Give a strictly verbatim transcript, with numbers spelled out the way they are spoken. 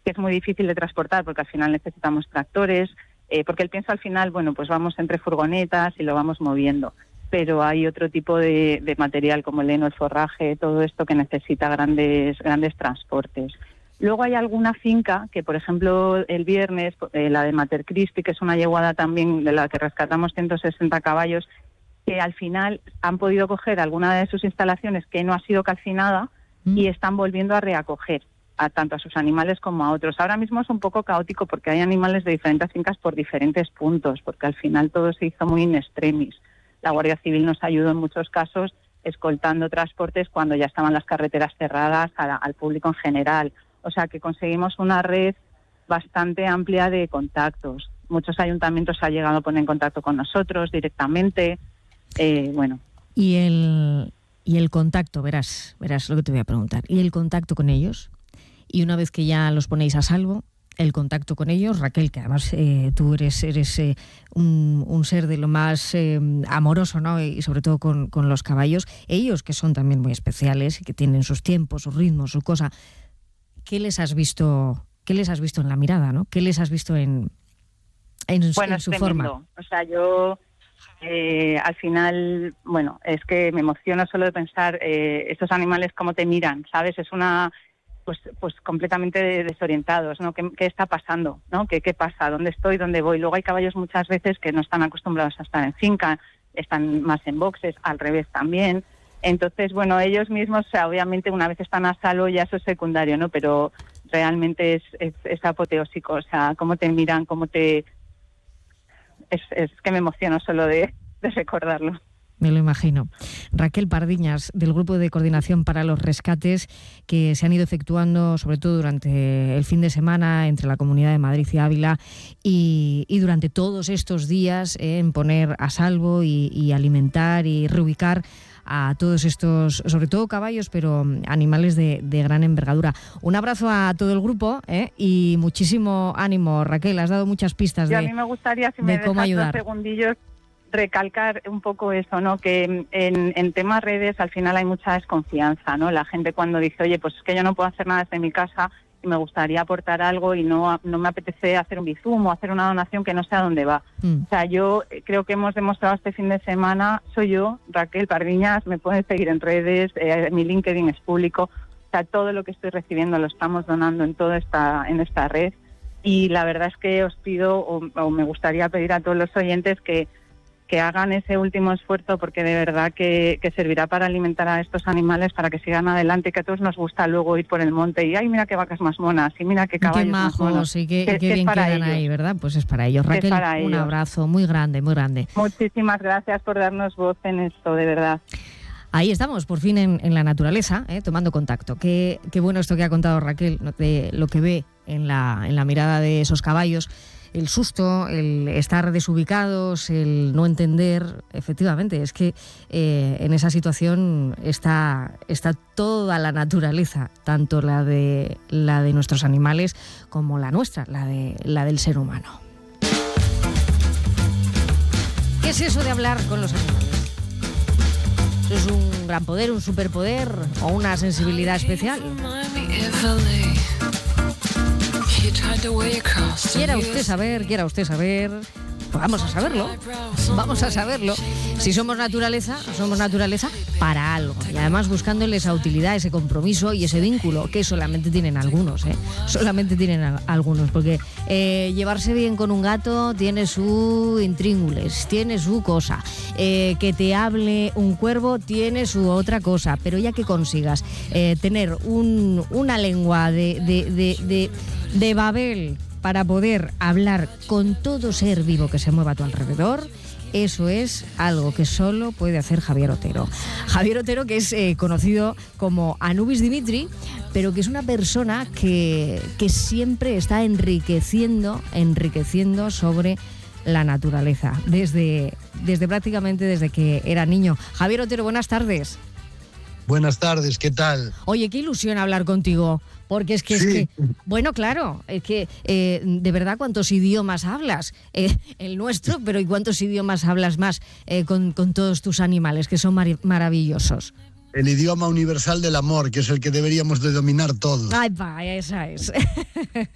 que es muy difícil de transportar porque al final necesitamos tractores, eh, porque el pienso al final, bueno, pues vamos entre furgonetas y lo vamos moviendo, pero hay otro tipo de, de material como el heno, el forraje, todo esto que necesita grandes, grandes transportes. Luego hay alguna finca que, por ejemplo, el viernes, eh, la de Mater Christi, que es una yeguada también de la que rescatamos ciento sesenta caballos, que al final han podido coger alguna de sus instalaciones que no ha sido calcinada mm. y están volviendo a reacoger a tanto a sus animales como a otros. Ahora mismo es un poco caótico porque hay animales de diferentes fincas por diferentes puntos, porque al final todo se hizo muy in extremis. La Guardia Civil nos ayudó en muchos casos escoltando transportes cuando ya estaban las carreteras cerradas a la, al público en general. O sea que conseguimos una red bastante amplia de contactos. Muchos ayuntamientos han llegado a poner en contacto con nosotros directamente. Eh, bueno. Y el, y el contacto, verás, verás lo que te voy a preguntar. ¿Y el contacto con ellos? Y una vez que ya los ponéis a salvo, el contacto con ellos, Raquel, que además eh, tú eres, eres eh, un, un ser de lo más eh, amoroso, ¿no? Y sobre todo con, con los caballos, ellos que son también muy especiales y que tienen sus tiempos, sus ritmos, su cosa. ¿Qué les has visto? ¿Qué les has visto en la mirada, no? ¿Qué les has visto en, en, bueno, en su es forma? O sea, yo eh, al final, bueno, es que me emociono solo de pensar eh, estos animales cómo te miran, ¿sabes? Es una, pues, pues completamente desorientados, ¿no? ¿Qué, qué está pasando, no? ¿Qué, qué pasa? ¿Dónde estoy? ¿Dónde voy? Luego hay caballos muchas veces que no están acostumbrados a estar en finca, están más en boxes, al revés también. Entonces, bueno, ellos mismos, o sea, obviamente una vez están a salvo ya eso es secundario, ¿no? Pero realmente es, es, es apoteósico, o sea, cómo te miran, cómo te... Es, es que me emociono solo de, de recordarlo. Me lo imagino. Raquel Pardiñas, del Grupo de Coordinación para los Rescates, que se han ido efectuando sobre todo durante el fin de semana entre la Comunidad de Madrid y Ávila y, y durante todos estos días eh, en poner a salvo y, y alimentar y reubicar a todos estos, sobre todo caballos, pero animales de, de gran envergadura. Un abrazo a todo el grupo ¿eh? y muchísimo ánimo, Raquel. Has dado muchas pistas de, a mí me gustaría, si me cómo ayudar. Dos segundillos, recalcar un poco eso, ¿no? Que en, en temas redes al final hay mucha desconfianza, ¿no? La gente cuando dice, oye, pues es que yo no puedo hacer nada desde mi casa y me gustaría aportar algo y no, no me apetece hacer un bizum o hacer una donación que no sé a dónde va. Mm. O sea, yo creo que hemos demostrado este fin de semana, soy yo, Raquel Pardiñas, me pueden seguir en redes, eh, mi LinkedIn es público, o sea, todo lo que estoy recibiendo lo estamos donando en toda esta, en esta red y la verdad es que os pido o, o me gustaría pedir a todos los oyentes que que hagan ese último esfuerzo porque de verdad que, que servirá para alimentar a estos animales para que sigan adelante, que a todos nos gusta luego ir por el monte y ay, mira qué vacas más monas y mira qué caballos qué majos, más monos. Y qué, que, qué bien quedan ellos. Ahí, ¿verdad? Pues es para ellos. Raquel, para un ellos. abrazo muy grande, muy grande. Muchísimas gracias por darnos voz en esto, de verdad. Ahí estamos, por fin en, en la naturaleza, ¿eh? tomando contacto. Qué, qué bueno esto que ha contado Raquel, de lo que ve en la, en la mirada de esos caballos. El susto, el estar desubicados, el no entender, efectivamente, es que eh, en esa situación está, está toda la naturaleza, tanto la de, la de nuestros animales como la nuestra, la, de, la del ser humano. ¿Qué es eso de hablar con los animales? ¿Eso es un gran poder, un superpoder o una sensibilidad especial? Quiera usted saber, quiera usted saber, pues vamos a saberlo, vamos a saberlo. Si somos naturaleza, somos naturaleza para algo. Y además buscándole esa utilidad, ese compromiso y ese vínculo que solamente tienen algunos, ¿eh? Solamente tienen a- algunos, porque eh, llevarse bien con un gato tiene su intríngulis, tiene su cosa. Eh, que te hable un cuervo tiene su otra cosa. Pero ya que consigas eh, tener un, una lengua de... de, de, de de Babel para poder hablar con todo ser vivo que se mueva a tu alrededor, eso es algo que solo puede hacer Javier Otero. Javier Otero, que es eh, conocido como Anubis Dimitri, pero que es una persona que, que siempre está enriqueciendo, enriqueciendo sobre la naturaleza, desde, desde prácticamente desde que era niño. Javier Otero, buenas tardes. Buenas tardes, ¿qué tal? Oye, qué ilusión hablar contigo, porque es que, sí. es que bueno, claro, es que eh, de verdad, ¿cuántos idiomas hablas? Eh, el nuestro, pero ¿y cuántos idiomas hablas más eh, con, con todos tus animales, que son mar- maravillosos? El idioma universal del amor, que es el que deberíamos de dominar todos. Ay, va, esa es.